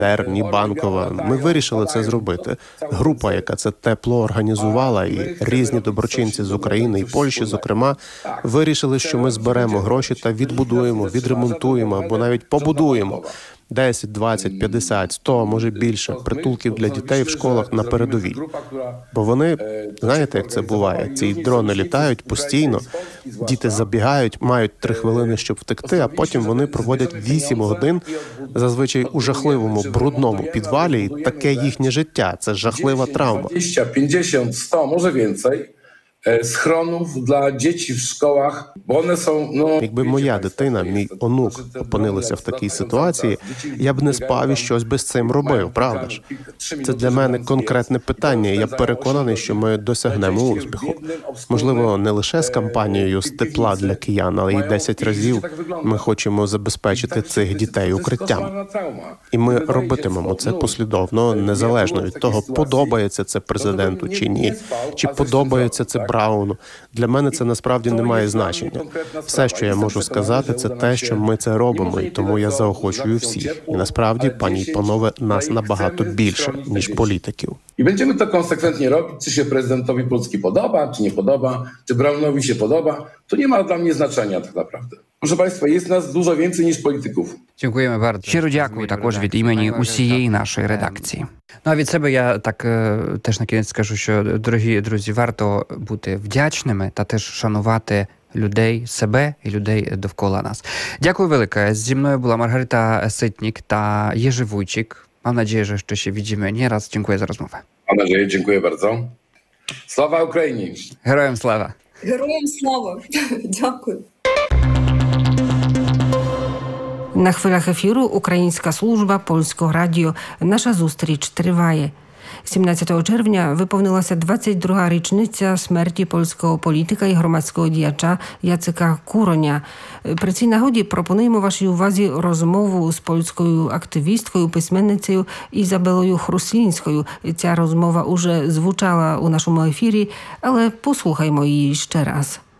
ні Банкова. Ми вирішили це зробити. Група, яка це тепло організувала, і різні доброчинці з України і Польщі, зокрема, вирішили, що ми зберемо гроші та відбудуємо, відремонтуємо або навіть побудуємо 10, 20, 50, 100, може більше притулків для дітей в школах на передовій. Бо вони, знаєте, як це буває? Ці дрони літають постійно, діти забігають, мають 3 хвилини, щоб втекти, а потім вони проводять 8 годин, зазвичай у жахливому, брудному підвалі, і таке їхнє життя. Це жахлива травма. 50, 100, може більше. Schronów dla dzieci w szkołach, bo one są, Якби моя дитина, мій онук, опинилися в такій ситуації, я б не спав і щось би з цим робив, правда ж? Це для мене конкретне питання, і я переконаний, що ми досягнемо успіху. Можливо, не лише з кампанією «З тепла для киян», але й 10 разів ми хочемо забезпечити цих дітей укриттям. І ми робитимемо це послідовно, незалежно від того, подобається це президенту чи ні, чи подобається це Брауну. Для мене це насправді не має значення. Все, що я можу сказати, це те, що ми це робимо, і тому я заохочую всіх. І насправді, пані і панове, нас набагато більше, ніж політиків. I będziemy to konsekwentnie robić, czy się prezydentowi Polski podoba, czy nie podoba, czy Braunowi się podoba. To nie ma dla mnie znaczenia tak naprawdę. Proszę Państwa, jest nas dużo więcej niż polityków. Дякуємо bardzo. Щиро дякую також від імені усієї нашої редакції. Ну а від себе я так теж на кінець скажу, що, дорогі друзі, варто бути вдячними та теж шанувати людей, себе і людей довкола нас. Дякую велике. Зі мною була Margarita Sytnik та Jerzy Wójcik. Mam nadzieję, że jeszcze się widzimy nieraz. Dziękuję za rozmowę. Mam nadzieję, dziękuję bardzo. Sława Ukrainie! Героям слава! Героям слава! Дякую. На хвилях ефіру Українська служба Польського радіо. Наша зустріч триває. 17 червня виповнилася 22-га річниця смерті польського політика і громадського діяча Яцека Куроня. При цій нагоді пропонуємо вашій увазі розмову з польською активісткою, письменницею Ізабелою Хруслінською. Ця розмова уже звучала у нашому ефірі, але послухаймо її ще раз.